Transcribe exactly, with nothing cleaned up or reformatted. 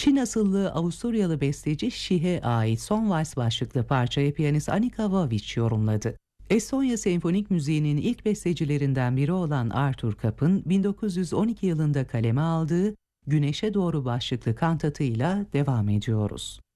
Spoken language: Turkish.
Çin asıllı Avusturyalı besteci Şih'e ait Son Vals başlıklı parçayı piyanist Anika Vaviç yorumladı. Estonya senfonik müziğinin ilk bestecilerinden biri olan Arthur Kapp'ın bin dokuz yüz on iki yılında kaleme aldığı Güneşe Doğru başlıklı kantatıyla devam ediyoruz.